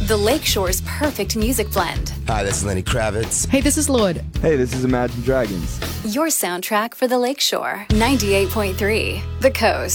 The Lakeshore's perfect music blend. Hi, this is Lenny Kravitz. Hey, this is Lorde. Hey, this is Imagine Dragons. Your soundtrack for the Lakeshore. 98.3 The Coast.